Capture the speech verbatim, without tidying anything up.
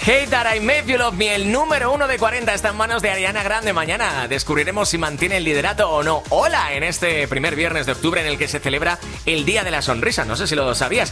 Hate That I Made You Love Me, el número uno de cuarenta, está en manos de Ariana Grande. Mañana descubriremos si mantiene el liderato o no. Hola, en este primer viernes de octubre en el que se celebra el Día de la Sonrisa. No sé si lo sabías.